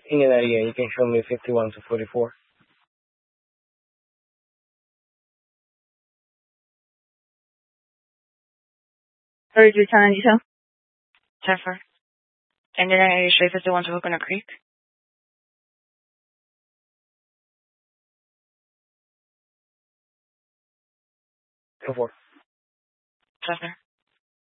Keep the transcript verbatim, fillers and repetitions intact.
in an area, you can show me fifty-one to forty-four. thirty-three ten ninety-two. ten four. And then area straight fifty-one to Coconut Creek. ten four. Cessna.